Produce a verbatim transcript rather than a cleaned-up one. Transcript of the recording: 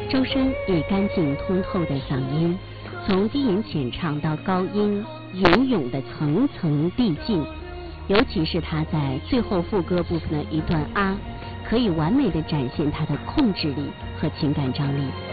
周深以干净通透的嗓音，从低吟浅唱到高音吟咏的层层递进，尤其是他在最后副歌部分的一段啊，可以完美的展现他的控制力和情感张力。